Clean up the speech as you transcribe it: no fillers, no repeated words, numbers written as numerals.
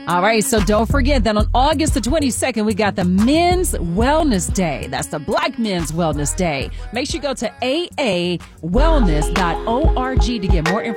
All right, so don't forget that on August the 22nd, we got the Men's Wellness Day. That's the Black Men's Wellness Day. Make sure you go to aawellness.org to get more information.